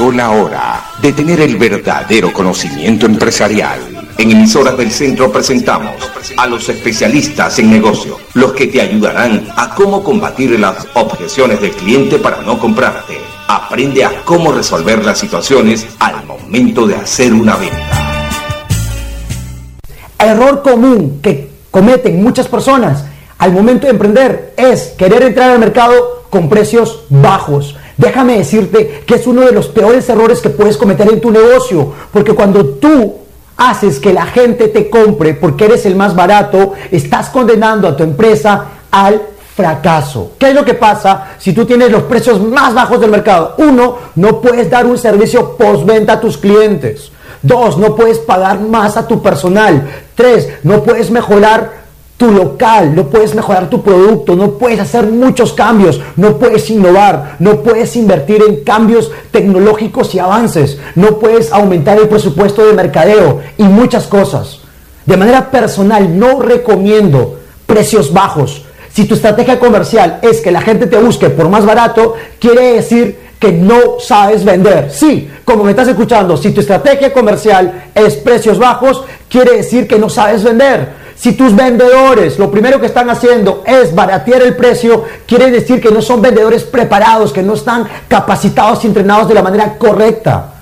Llegó la hora de tener el verdadero conocimiento empresarial. En Emisoras del Centro presentamos a los especialistas en negocio, los que te ayudarán a cómo combatir las objeciones del cliente para no comprarte. Aprende a cómo resolver las situaciones al momento de hacer una venta. Error común que cometen muchas personas al momento de emprender es querer entrar al mercado con precios bajos. Déjame decirte que es uno de los peores errores que puedes cometer en tu negocio, porque cuando tú haces que la gente te compre porque eres el más barato, estás condenando a tu empresa al fracaso. ¿Qué es lo que pasa si tú tienes los precios más bajos del mercado? 1, no puedes dar un servicio postventa a tus clientes. 2, no puedes pagar más a tu personal. 3, no puedes mejorar tu local, no puedes mejorar tu producto, no puedes hacer muchos cambios, no puedes innovar, no puedes invertir en cambios tecnológicos y avances, no puedes aumentar el presupuesto de mercadeo y muchas cosas. De manera personal, no recomiendo precios bajos. Si tu estrategia comercial es que la gente te busque por más barato, quiere decir que no sabes vender. Sí, como me estás escuchando, si tu estrategia comercial es precios bajos, quiere decir que no sabes vender. Si tus vendedores lo primero que están haciendo es baratear el precio, quiere decir que no son vendedores preparados, que no están capacitados y entrenados de la manera correcta.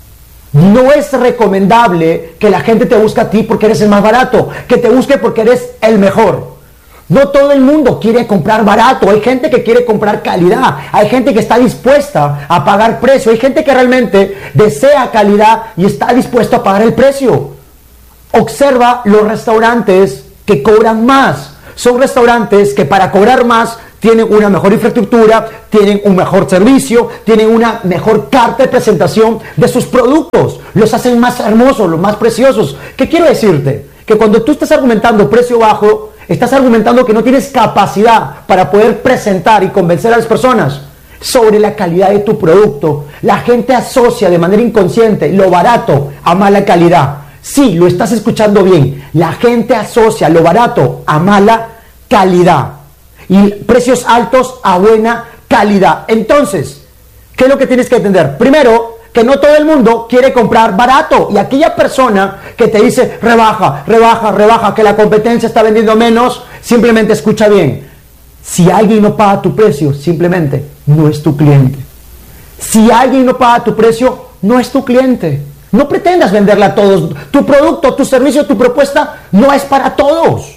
No es recomendable que la gente te busque a ti porque eres el más barato, que te busque porque eres el mejor. No todo el mundo quiere comprar barato, hay gente que quiere comprar calidad, hay gente que está dispuesta a pagar precio, hay gente que realmente desea calidad y está dispuesto a pagar el precio. Observa los restaurantes que cobran más. Son restaurantes que para cobrar más tienen una mejor infraestructura, tienen un mejor servicio, tienen una mejor carta de presentación de sus productos. Los hacen más hermosos, los más preciosos. ¿Qué quiero decirte? Que cuando tú estás argumentando precio bajo, estás argumentando que no tienes capacidad para poder presentar y convencer a las personas sobre la calidad de tu producto. La gente asocia de manera inconsciente lo barato a mala calidad. Sí, lo estás escuchando bien. La gente asocia lo barato a mala calidad y precios altos a buena calidad. Entonces, ¿qué es lo que tienes que entender? Primero, que no todo el mundo quiere comprar barato. Y aquella persona que te dice rebaja, rebaja, rebaja, que la competencia está vendiendo menos, simplemente escucha bien. Si alguien no paga tu precio, simplemente no es tu cliente. Si alguien no paga tu precio, no es tu cliente. No pretendas venderle a todos. Tu producto, tu servicio, tu propuesta no es para todos.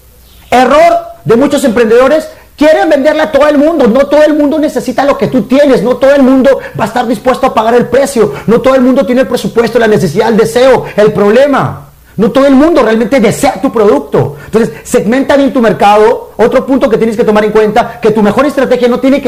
Error de muchos emprendedores. Quieren venderle a todo el mundo. No todo el mundo necesita lo que tú tienes. No todo el mundo va a estar dispuesto a pagar el precio. No todo el mundo tiene el presupuesto, la necesidad, el deseo, el problema. No todo el mundo realmente desea tu producto. Entonces, segmenta bien tu mercado. Otro punto que tienes que tomar en cuenta, que tu mejor estrategia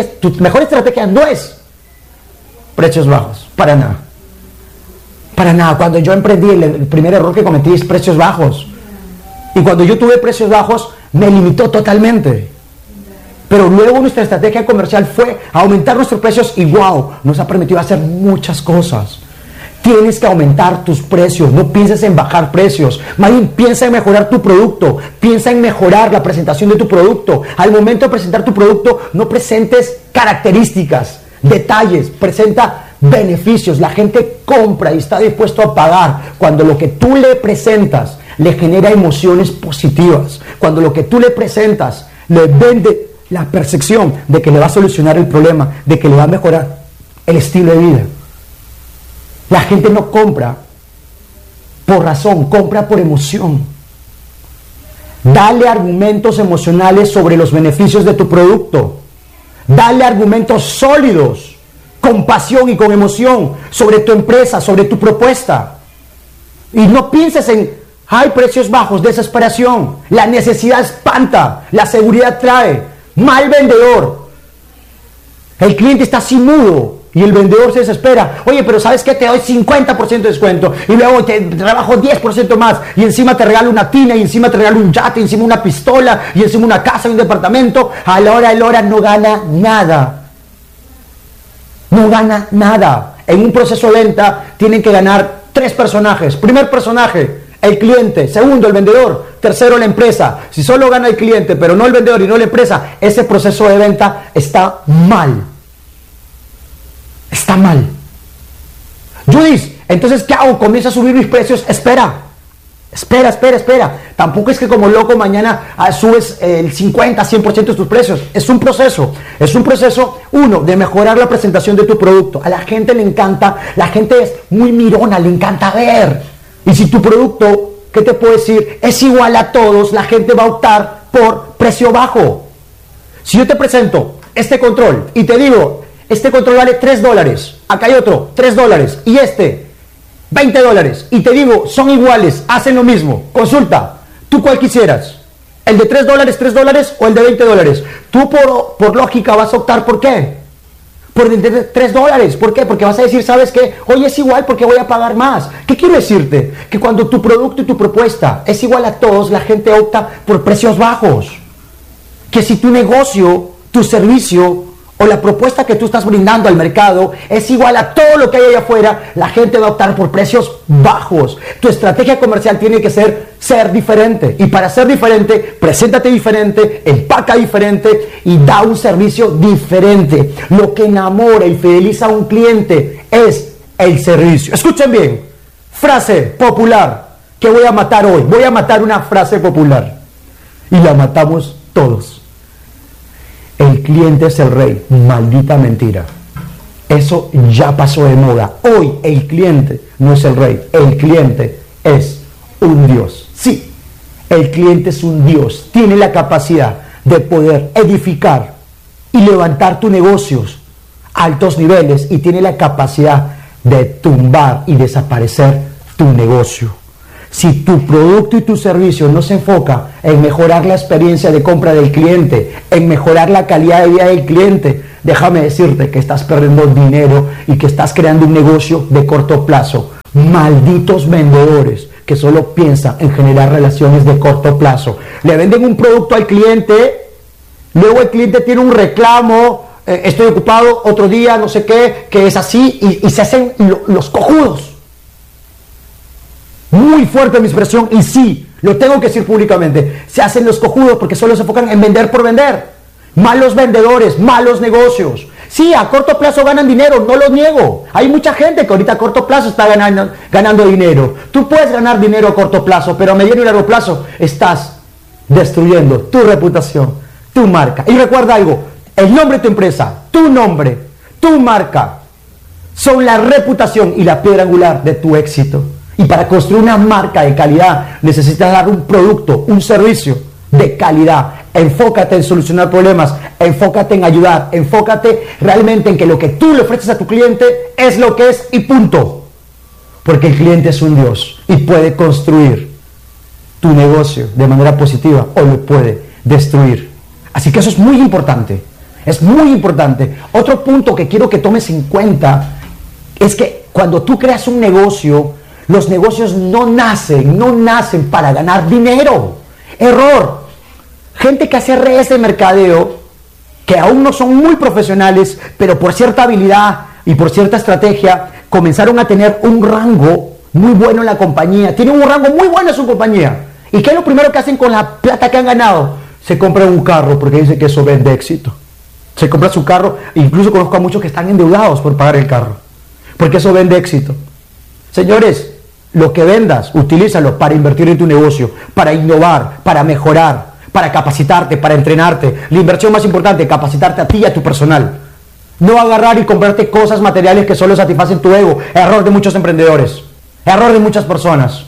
no es precios bajos. Para nada. Para nada. Cuando yo emprendí, el primer error que cometí es precios bajos. Y cuando yo tuve precios bajos, me limitó totalmente. Pero luego nuestra estrategia comercial fue aumentar nuestros precios y wow, nos ha permitido hacer muchas cosas. Tienes que aumentar tus precios, no pienses en bajar precios, más bien piensa en mejorar tu producto, piensa en mejorar la presentación de tu producto. Al momento de presentar tu producto, no presentes características, detalles, presenta beneficios. La gente compra y está dispuesto a pagar cuando lo que tú le presentas le genera emociones positivas, cuando lo que tú le presentas le vende la percepción de que le va a solucionar el problema, de que le va a mejorar el estilo de vida. La gente no compra por razón, compra por emoción. Dale argumentos emocionales sobre los beneficios de tu producto. Dale argumentos sólidos, con pasión y con emoción, sobre tu empresa, sobre tu propuesta. Y no pienses en, hay precios bajos, desesperación. La necesidad espanta, la seguridad trae. Mal vendedor. El cliente está así mudo y el vendedor se desespera. Oye, pero ¿sabes qué? Te doy 50% de descuento y luego te rebajo 10% más y encima te regalo una tina y encima te regalo un yate y encima una pistola y encima una casa y un departamento. A la hora no gana nada. No gana nada. En un proceso de venta tienen que ganar 3 personajes. Primer personaje, el cliente. Segundo, el vendedor. Tercero, la empresa. Si solo gana el cliente, pero no el vendedor y no la empresa, ese proceso de venta está mal. Está mal. Entonces, ¿qué hago? Comienzo a subir mis precios. Espera. Tampoco es que como loco mañana subes el 50, 100% de tus precios. Es un proceso, uno, de mejorar la presentación de tu producto. A la gente le encanta, la gente es muy mirona, le encanta ver. Y si tu producto, ¿qué te puedo decir? Es igual a todos, la gente va a optar por precio bajo. Si yo te presento este control y te digo, este control vale $3, acá hay otro, $3, y este $20, y te digo, son iguales, hacen lo mismo. Consulta, ¿tú cuál quisieras? ¿El de $3 o el de $20? Tú por lógica vas a optar ¿por qué? Por el de $3. ¿Por qué? Porque vas a decir, ¿sabes qué? Oye, es igual porque voy a pagar más. ¿Qué quiero decirte? Que cuando tu producto y tu propuesta es igual a todos, la gente opta por precios bajos. Que si tu negocio, tu servicio o la propuesta que tú estás brindando al mercado es igual a todo lo que hay allá afuera, la gente va a optar por precios bajos. Tu estrategia comercial tiene que ser diferente. Y para ser diferente, preséntate diferente, empaca diferente y da un servicio diferente. Lo que enamora y fideliza a un cliente es el servicio. Escuchen bien, frase popular que voy a matar hoy. Voy a matar una frase popular y la matamos todos. El cliente es el rey. Maldita mentira. Eso ya pasó de moda. Hoy el cliente no es el rey. El cliente es un Dios. Sí, el cliente es un Dios. Tiene la capacidad de poder edificar y levantar tus negocios a altos niveles y tiene la capacidad de tumbar y desaparecer tu negocio. Si tu producto y tu servicio no se enfoca en mejorar la experiencia de compra del cliente, en mejorar la calidad de vida del cliente, déjame decirte que estás perdiendo dinero y que estás creando un negocio de corto plazo. Malditos vendedores que solo piensan en generar relaciones de corto plazo. Le venden un producto al cliente, luego el cliente tiene un reclamo, estoy ocupado, otro día, no sé qué, que es así, y se hacen los cojudos. Muy fuerte mi expresión, y sí, lo tengo que decir públicamente. Se hacen los cojudos porque solo se enfocan en vender por vender. Malos vendedores, malos negocios. Sí, a corto plazo ganan dinero, no lo niego. Hay mucha gente que ahorita a corto plazo está ganando dinero. Tú puedes ganar dinero a corto plazo, pero a mediano y largo plazo estás destruyendo tu reputación, tu marca. Y recuerda algo, el nombre de tu empresa, tu nombre, tu marca, son la reputación y la piedra angular de tu éxito. Y para construir una marca de calidad necesitas dar un producto, un servicio de calidad. Enfócate en solucionar problemas, enfócate en ayudar, enfócate realmente en que lo que tú le ofreces a tu cliente es lo que es y punto. Porque el cliente es un Dios y puede construir tu negocio de manera positiva o lo puede destruir. Así que eso es muy importante, es muy importante. Otro punto que quiero que tomes en cuenta es que cuando tú creas un negocio, los negocios no nacen para ganar dinero. Error. Gente que hace redes de mercadeo, que aún no son muy profesionales, pero por cierta habilidad y por cierta estrategia, comenzaron a tener un rango muy bueno en la compañía. Tienen un rango muy bueno en su compañía. ¿Y qué es lo primero que hacen con la plata que han ganado? Se compran un carro porque dicen que eso vende éxito. Se compra su carro, incluso conozco a muchos que están endeudados por pagar el carro, porque eso vende éxito. Señores, lo que vendas, utilízalo para invertir en tu negocio, para innovar, para mejorar, para capacitarte, para entrenarte. La inversión más importante, capacitarte a ti y a tu personal. No agarrar y comprarte cosas materiales que solo satisfacen tu ego. Error de muchos emprendedores, error de muchas personas.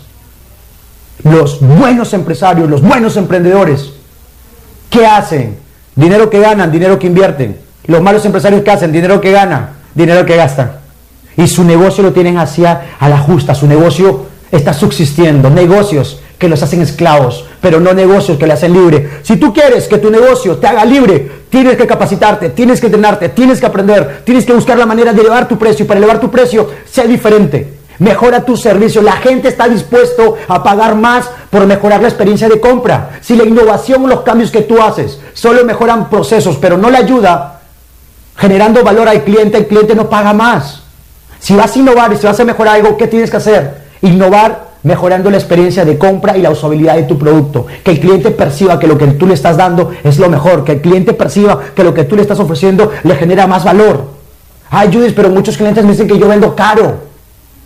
Los buenos empresarios, los buenos emprendedores, ¿qué hacen? Dinero que ganan, dinero que invierten. Los malos empresarios, ¿qué hacen? Dinero que ganan, dinero que gastan. Y su negocio lo tienen hacia a la justa, su negocio está subsistiendo. Negocios que los hacen esclavos, pero no negocios que le hacen libre. Si tú quieres que tu negocio te haga libre, tienes que capacitarte, tienes que entrenarte, tienes que aprender, tienes que buscar la manera de elevar tu precio. Y para elevar tu precio, sea diferente. Mejora tu servicio. La gente está dispuesto a pagar más por mejorar la experiencia de compra. Si la innovación o los cambios que tú haces solo mejoran procesos, pero no le ayuda generando valor al cliente, el cliente no paga más. Si vas a innovar y si vas a mejorar algo, ¿qué tienes que hacer? Innovar mejorando la experiencia de compra y la usabilidad de tu producto. Que el cliente perciba que lo que tú le estás dando es lo mejor. Que el cliente perciba que lo que tú le estás ofreciendo le genera más valor. Ay, Judith, pero muchos clientes me dicen que yo vendo caro.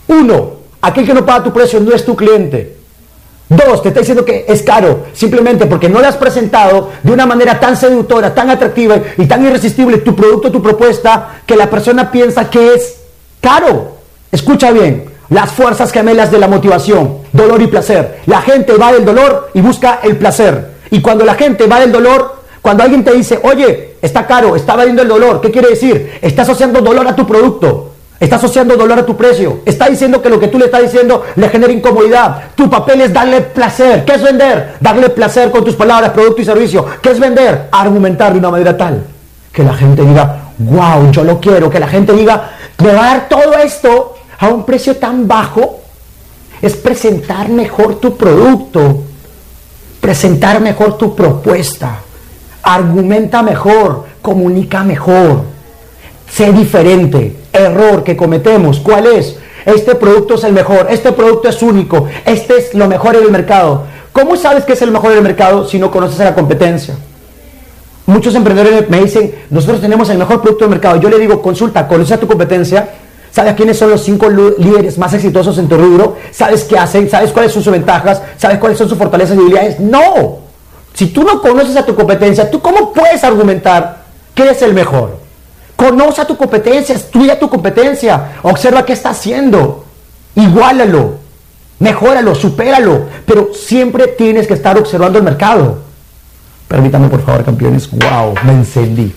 Uno, aquel que no paga tu precio no es tu cliente. Dos, te está diciendo que es caro simplemente porque no le has presentado de una manera tan seductora, tan atractiva y tan irresistible tu producto, tu propuesta, que la persona piensa que es caro. Escucha bien, las fuerzas gemelas de la motivación, dolor y placer. La gente va del dolor y busca el placer. Y cuando la gente va del dolor, cuando alguien te dice, oye, está caro, está valiendo el dolor, ¿qué quiere decir? Está asociando dolor a tu producto. Está asociando dolor a tu precio. Está diciendo que lo que tú le estás diciendo le genera incomodidad. Tu papel es darle placer. ¿Qué es vender? Darle placer con tus palabras, producto y servicio. ¿Qué es vender? Argumentar de una manera tal que la gente diga, wow, yo lo quiero. Que la gente diga, me va a dar todo esto a un precio tan bajo. Es presentar mejor tu producto. Presentar mejor tu propuesta. Argumenta mejor. Comunica mejor. Sé diferente. Error que cometemos, ¿cuál es? Este producto es el mejor, este producto es único, este es lo mejor en el mercado. ¿Cómo sabes que es el mejor en el mercado si no conoces a la competencia? Muchos emprendedores me dicen, nosotros tenemos el mejor producto del mercado. Yo le digo, consulta, conoce a tu competencia, sabes quiénes son los 5 líderes más exitosos en tu rubro, sabes qué hacen, sabes cuáles son sus ventajas, sabes cuáles son sus fortalezas y debilidades. No, si tú no conoces a tu competencia, ¿tú cómo puedes argumentar que eres el mejor? Conoce a tu competencia, estudia tu competencia, observa qué está haciendo, iguálalo, mejóralo, supéralo, pero siempre tienes que estar observando el mercado. Permítanme por favor, campeones. Wow, me encendí.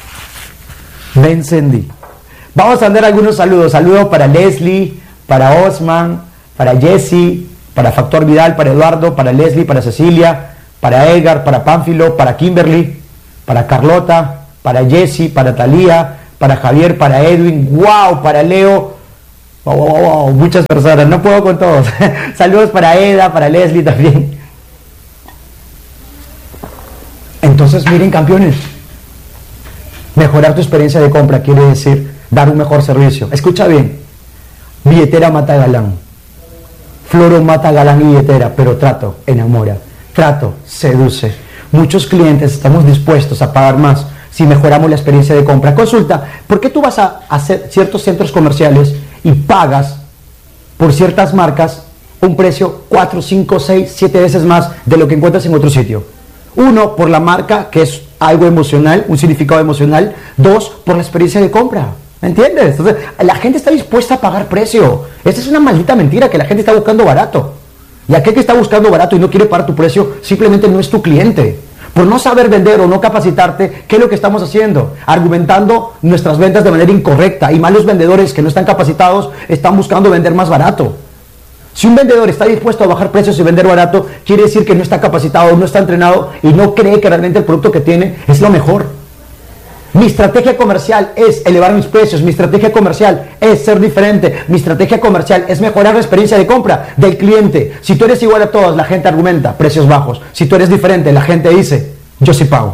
Vamos a dar algunos saludos. Saludos para Leslie, para Osman, para Jesse, para Factor Vidal, para Eduardo, para Leslie, para Cecilia, para Edgar, para Pánfilo, para Kimberly, para Carlota, para Jesse, para Talía, para Javier, para Edwin, wow, para Leo, wow, muchas personas, no puedo con todos. Saludos para Eda, para Leslie también. Entonces, miren, campeones, mejorar tu experiencia de compra quiere decir dar un mejor servicio. Escucha bien, billetera mata galán, floro mata galán y billetera, pero trato enamora, trato seduce. Muchos clientes estamos dispuestos a pagar más si mejoramos la experiencia de compra. Consulta, ¿por qué tú vas a hacer ciertos centros comerciales y pagas por ciertas marcas un precio 4, 5, 6, 7 veces más de lo que encuentras en otro sitio? Uno, por la marca, que es algo emocional, un significado emocional. Dos, por la experiencia de compra. ¿Me entiendes? Entonces, la gente está dispuesta a pagar precio. Esta es una maldita mentira, que la gente está buscando barato. Y aquel que está buscando barato y no quiere pagar tu precio, simplemente no es tu cliente. Por no saber vender o no capacitarte, ¿qué es lo que estamos haciendo? Argumentando nuestras ventas de manera incorrecta. Y malos vendedores que no están capacitados están buscando vender más barato. Si un vendedor está dispuesto a bajar precios y vender barato, quiere decir que no está capacitado, no está entrenado y no cree que realmente el producto que tiene es lo mejor. Mi estrategia comercial es elevar mis precios, mi estrategia comercial es ser diferente, mi estrategia comercial es mejorar la experiencia de compra del cliente. Si tú eres igual a todos, la gente argumenta precios bajos. Si tú eres diferente, la gente dice, yo sí pago.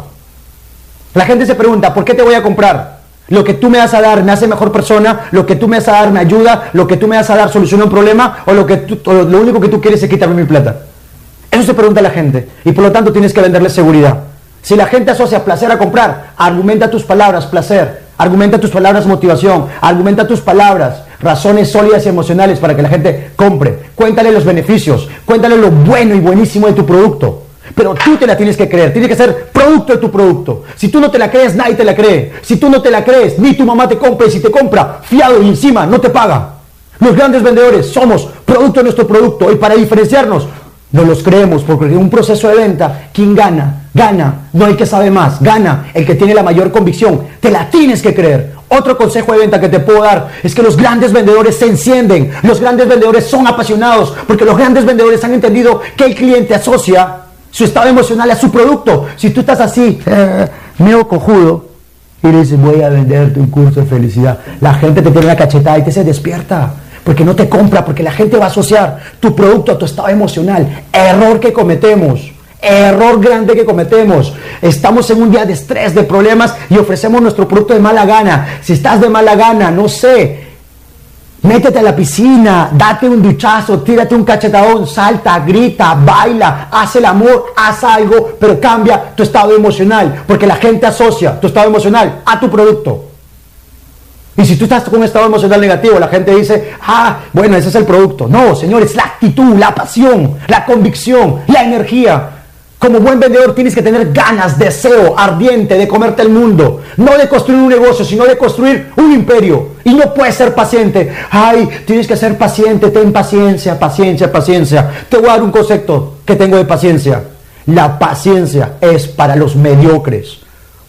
La gente se pregunta, ¿por qué te voy a comprar? Lo que tú me vas a dar me hace mejor persona, lo que tú me vas a dar me ayuda, lo que tú me vas a dar soluciona un problema, o lo único que tú quieres es quitarme mi plata. Eso se pregunta la gente, y por lo tanto tienes que venderle seguridad. Si la gente asocia placer a comprar, argumenta tus palabras placer, argumenta tus palabras motivación, argumenta tus palabras razones sólidas y emocionales para que la gente compre. Cuéntale los beneficios, cuéntale lo bueno y buenísimo de tu producto. Pero tú te la tienes que creer, tiene que ser producto de tu producto. Si tú no te la crees, nadie te la cree. Si tú no te la crees, ni tu mamá te compra, y si te compra, fiado y encima no te paga. Los grandes vendedores somos producto de nuestro producto, y para diferenciarnos, no los creemos, porque en un proceso de venta, ¿quién gana? Gana, no el que sabe más, gana el que tiene la mayor convicción. Te la tienes que creer. Otro consejo de venta que te puedo dar es que los grandes vendedores se encienden, los grandes vendedores son apasionados, porque los grandes vendedores han entendido que el cliente asocia su estado emocional a su producto. Si tú estás así, medio cojudo, y le dices, voy a venderte un curso de felicidad, la gente te tiene una cachetada y te se despierta, porque no te compra, porque la gente va a asociar tu producto a tu estado emocional. Error que cometemos, error grande que cometemos. Estamos en un día de estrés, de problemas, y ofrecemos nuestro producto de mala gana. Si estás de mala gana, no sé, métete a la piscina, date un duchazo, tírate un cachetadón, salta, grita, baila, haz el amor, haz algo, pero cambia tu estado emocional, porque la gente asocia tu estado emocional a tu producto. Y si tú estás con un estado emocional negativo, la gente dice, bueno, ese es el producto. No, señores, la actitud, la pasión, la convicción, la energía. Como buen vendedor tienes que tener ganas, deseo ardiente de comerte el mundo. No de construir un negocio, sino de construir un imperio. Y no puedes ser paciente. Tienes que ser paciente, ten paciencia, paciencia, paciencia. Te voy a dar un concepto que tengo de paciencia. La paciencia es para los mediocres.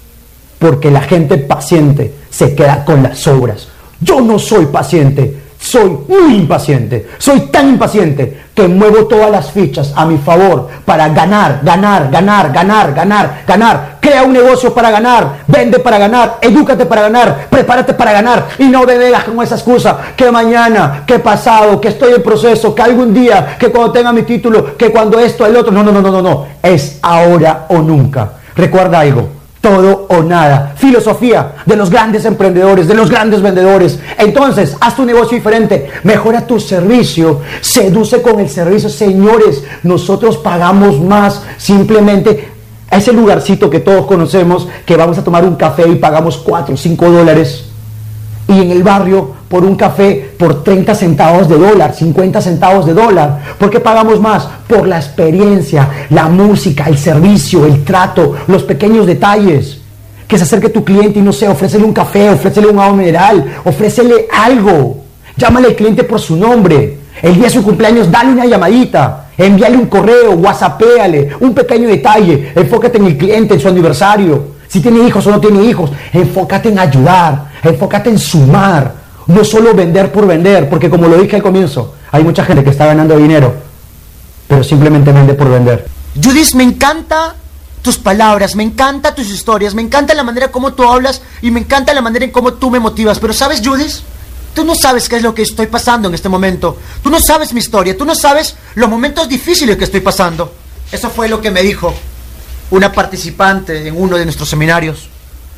Porque la gente paciente se queda con las obras. Yo no soy paciente, soy muy impaciente. Soy tan impaciente que muevo todas las fichas a mi favor para ganar, ganar, ganar, ganar, ganar, ganar. Crea un negocio para ganar, vende para ganar, edúcate para ganar, prepárate para ganar. Y no me vengas con esa excusa que mañana, que pasado, que estoy en proceso, que algún día, que cuando tenga mi título, que cuando esto, el otro. No. Es ahora o nunca. Recuerda algo. Todo o nada. Filosofía de los grandes emprendedores, de los grandes vendedores. Entonces, haz tu negocio diferente. Mejora tu servicio. Seduce con el servicio. Señores, nosotros pagamos más. Simplemente ese lugarcito que todos conocemos, que vamos a tomar un café y pagamos 4 o 5 dólares. Y en el barrio, por un café, por 30 centavos de dólar, 50 centavos de dólar. ¿Por qué pagamos más? Por la experiencia, la música, el servicio, el trato, los pequeños detalles. Que se acerque tu cliente y no sé, ofrécele un café, ofrécele un agua mineral, ofrécele algo. Llámale al cliente por su nombre. El día de su cumpleaños, dale una llamadita. Envíale un correo, whatsappéale, un pequeño detalle. Enfócate en el cliente, en su aniversario. Si tiene hijos o no tiene hijos, enfócate en ayudar, enfócate en sumar, no solo vender por vender, porque como lo dije al comienzo, hay mucha gente que está ganando dinero, pero simplemente vende por vender. Judith, me encanta tus palabras, me encanta tus historias, me encanta la manera como tú hablas y me encanta la manera en cómo tú me motivas, pero ¿sabes, Judith? Tú no sabes qué es lo que estoy pasando en este momento, tú no sabes mi historia, tú no sabes los momentos difíciles que estoy pasando. Eso fue lo que me dijo una participante en uno de nuestros seminarios.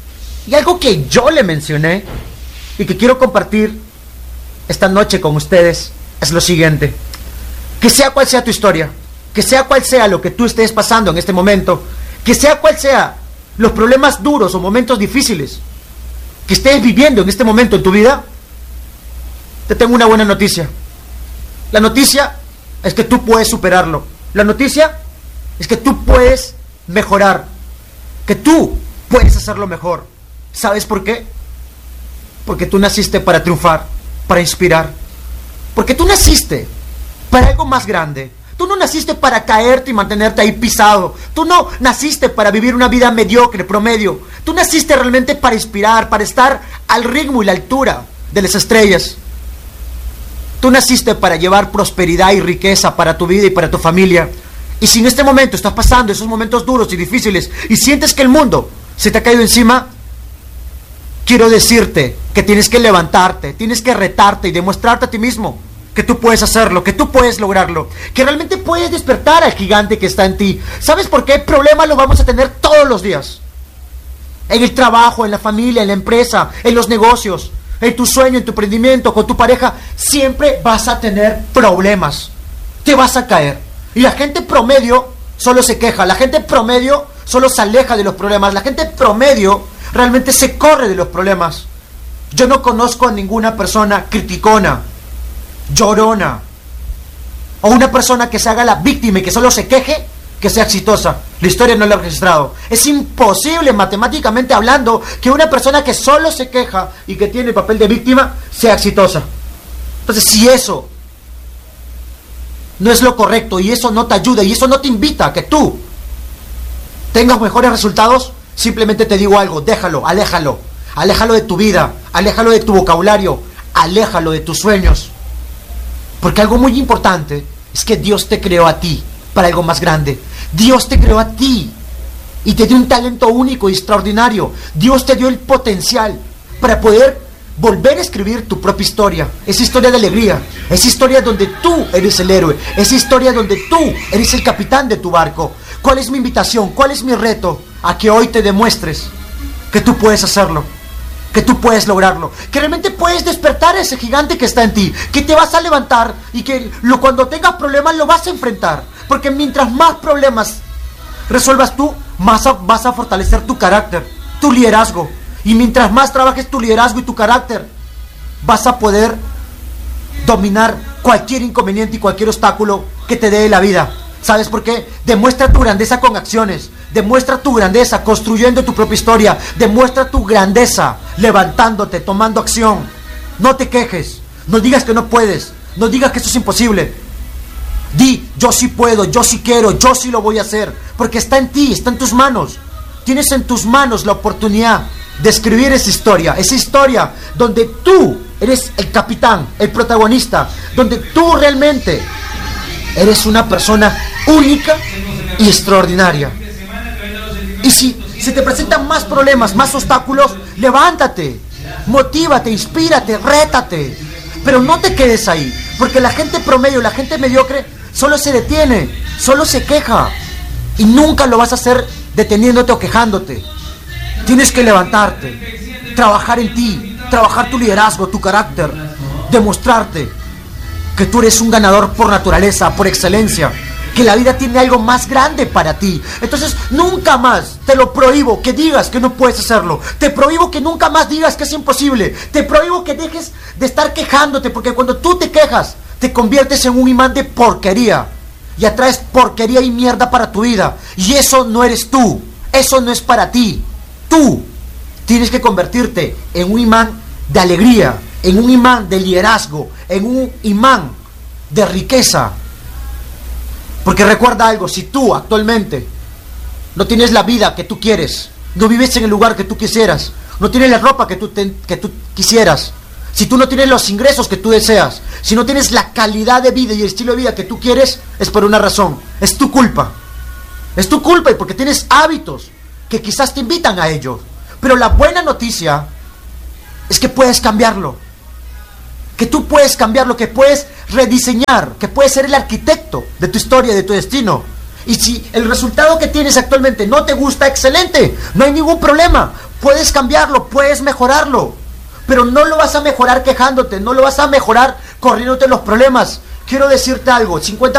Y algo que yo le mencioné y que quiero compartir esta noche con ustedes es lo siguiente: que sea cual sea tu historia, que sea cual sea lo que tú estés pasando en este momento, que sea cual sea los problemas duros o momentos difíciles que estés viviendo en este momento en tu vida, te tengo una buena noticia. La noticia es que tú puedes superarlo. La noticia es que tú puedes mejorar, que tú puedes hacerlo mejor. ¿Sabes por qué? Porque tú naciste para triunfar, para inspirar, porque tú naciste para algo más grande. Tú no naciste para caerte y mantenerte ahí pisado. Tú no naciste para vivir una vida mediocre, promedio. Tú naciste realmente para inspirar, para estar al ritmo y la altura de las estrellas. Tú naciste para llevar prosperidad y riqueza para tu vida y para tu familia. Y si en este momento estás pasando esos momentos duros y difíciles y sientes que el mundo se te ha caído encima, quiero decirte que tienes que levantarte, tienes que retarte y demostrarte a ti mismo que tú puedes hacerlo, que tú puedes lograrlo, que realmente puedes despertar al gigante que está en ti. ¿Sabes por qué? Problemas los vamos a tener todos los días. En el trabajo, en la familia, en la empresa, en los negocios, en tu sueño, en tu emprendimiento, con tu pareja. Siempre vas a tener problemas. Te vas a caer. Y la gente promedio solo se queja, la gente promedio solo se aleja de los problemas, la gente promedio realmente se corre de los problemas. Yo no conozco a ninguna persona criticona, llorona, o una persona que se haga la víctima y que solo se queje, que sea exitosa. La historia no lo ha registrado. Es imposible, matemáticamente hablando, que una persona que solo se queja y que tiene el papel de víctima sea exitosa. Entonces, si eso no es lo correcto y eso no te ayuda y eso no te invita a que tú tengas mejores resultados, simplemente te digo algo: déjalo, aléjalo de tu vida, aléjalo de tu vocabulario, aléjalo de tus sueños, porque algo muy importante es que Dios te creó a ti para algo más grande. Dios te creó a ti y te dio un talento único y extraordinario. Dios te dio el potencial para poder volver a escribir tu propia historia, esa historia de alegría, esa historia donde tú eres el héroe, esa historia donde tú eres el capitán de tu barco. ¿Cuál es mi invitación? ¿Cuál es mi reto? A que hoy te demuestres que tú puedes hacerlo, que tú puedes lograrlo, que realmente puedes despertar a ese gigante que está en ti, que te vas a levantar y que cuando tengas problemas lo vas a enfrentar, porque mientras más problemas resuelvas tú, vas a fortalecer tu carácter, tu liderazgo. Y mientras más trabajes tu liderazgo y tu carácter, vas a poder dominar cualquier inconveniente y cualquier obstáculo que te dé la vida. ¿Sabes por qué? Demuestra tu grandeza con acciones. Demuestra tu grandeza construyendo tu propia historia. Demuestra tu grandeza levantándote, tomando acción. No te quejes. No digas que no puedes. No digas que esto es imposible. Di, yo sí puedo, yo sí quiero, yo sí lo voy a hacer. Porque está en ti, está en tus manos. Tienes en tus manos la oportunidad de escribir esa historia donde tú eres el capitán, el protagonista, donde tú realmente eres una persona única y extraordinaria. Y si te presentan más problemas, más obstáculos, levántate, motívate, inspírate, rétate. Pero no te quedes ahí, porque la gente promedio, la gente mediocre, solo se detiene, solo se queja. Y nunca lo vas a hacer deteniéndote o quejándote. Tienes que levantarte, trabajar en ti, trabajar tu liderazgo, tu carácter, demostrarte que tú eres un ganador por naturaleza, por excelencia, que la vida tiene algo más grande para ti. Entonces nunca más, te lo prohíbo, que digas que no puedes hacerlo. Te prohíbo que nunca más digas que es imposible. Te prohíbo que dejes de estar quejándote, porque cuando tú te quejas, te conviertes en un imán de porquería y atraes porquería y mierda para tu vida. Y eso no eres tú, eso no es para ti. Tú tienes que convertirte en un imán de alegría, en un imán de liderazgo, en un imán de riqueza. Porque recuerda algo, si tú actualmente no tienes la vida que tú quieres, no vives en el lugar que tú quisieras, no tienes la ropa que tú quisieras, si tú no tienes los ingresos que tú deseas, si no tienes la calidad de vida y el estilo de vida que tú quieres, es por una razón, es tu culpa. Es tu culpa y porque tienes hábitos que quizás te invitan a ello. Pero la buena noticia es que puedes cambiarlo. Que tú puedes cambiarlo, que puedes rediseñar, que puedes ser el arquitecto de tu historia, de tu destino. Y si el resultado que tienes actualmente no te gusta, excelente, no hay ningún problema. Puedes cambiarlo, puedes mejorarlo. Pero no lo vas a mejorar quejándote, no lo vas a mejorar corriéndote los problemas. Quiero decirte algo,